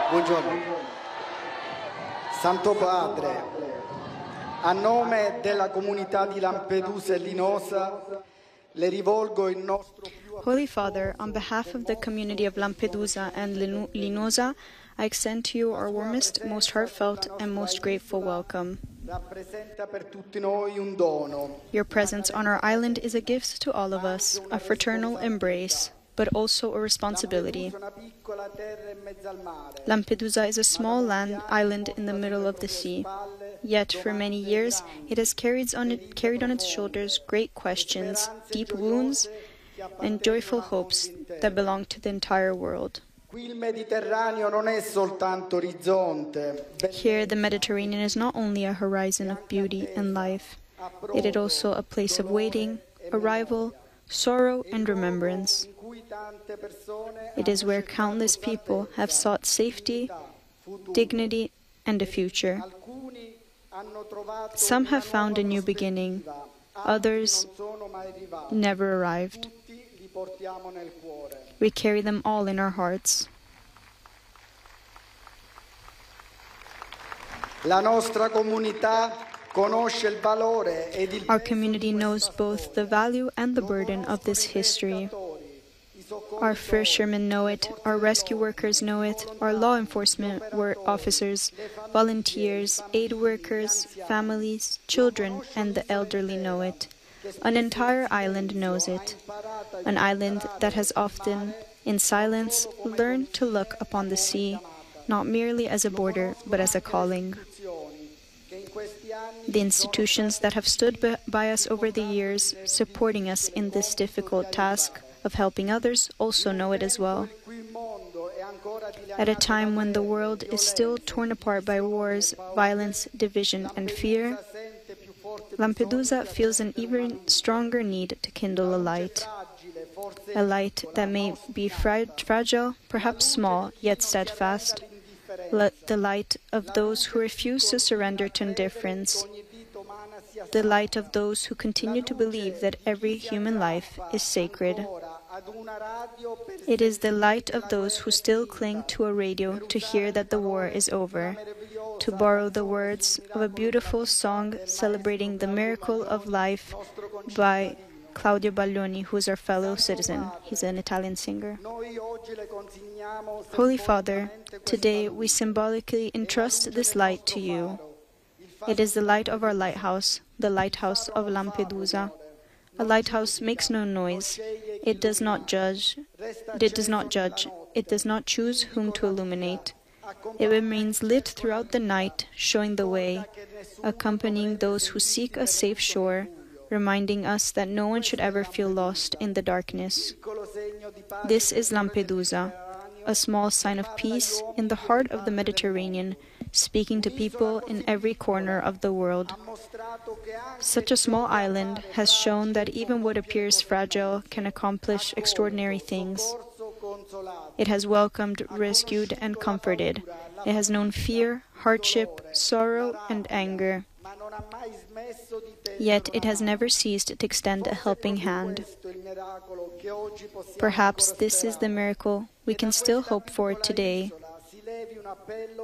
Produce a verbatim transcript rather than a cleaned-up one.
Buongiorno. Santo Padre, a nome della comunità di Lampedusa e Linosa, le rivolgo il nostro più Holy Father, on behalf of the community of Lampedusa and Lino- Linosa, I extend to you our warmest, most heartfelt, and most grateful welcome. rappresenta per tutti noi un dono. Your presence on our island is a gift to all of us, a fraternal embrace, but also a responsibility. Lampedusa è una piccola terra in mezzo al mare. Lampedusa is a small land island in the middle of the sea. Yet, for many years, it has carried on, it, carried on its shoulders great questions, deep wounds, and joyful hopes that belong to the entire world. Qui il Mediterraneo non è soltanto orizzonte, Here, the Mediterranean is not only a horizon of beauty and life, it is also a place of waiting, arrival, sorrow, and remembrance. in cui tante persone It is where countless people have sought safety, dignity, and a future. alcuni hanno trovato Some have found a new beginning, others non sono mai arrivati. never arrived. Tutti li portiamo nel cuore. We carry them all in our hearts. La nostra comunità conosce il valore ed il Our community knows both the value and the burden of this history. Our fishermen know it, our rescue workers know it, our law enforcement wor- officers, volunteers, aid workers, families, children, and the elderly know it. An entire island knows it. An island that has often, in silence, learned to look upon the sea, not merely as a border, but as a calling. The institutions that have stood b- by us over the years, supporting us in this difficult task of helping others, also know it as well. At a time when the world is still torn apart by wars, violence, division, and fear, Lampedusa feels an even stronger need to kindle a light. A light that may be fra- fragile, perhaps small, yet steadfast. Let the light of those who refuse to surrender to indifference. The light of those who continue to believe that every human life is sacred. It is the light of those who still cling to a radio to hear that the war is over. To borrow the words of a beautiful song celebrating the miracle of life by Claudio Baglioni, who is our fellow citizen. He's an Italian singer. Holy Father, today we symbolically entrust this light to you. It is the light of our lighthouse, the lighthouse of Lampedusa. A lighthouse makes no noise. It does not judge. It does not judge. It does not choose whom to illuminate. It remains lit throughout the night, showing the way, accompanying those who seek a safe shore, reminding us that no one should ever feel lost in the darkness. This is Lampedusa, a small sign of peace in the heart of the Mediterranean, speaking to people in every corner of the world. Such a small island has shown that even what appears fragile can accomplish extraordinary things. It has welcomed, rescued, and comforted. It has known fear, hardship, sorrow, and anger. Yet it has never ceased to extend a helping hand. Perhaps this is the miracle we can still hope for today.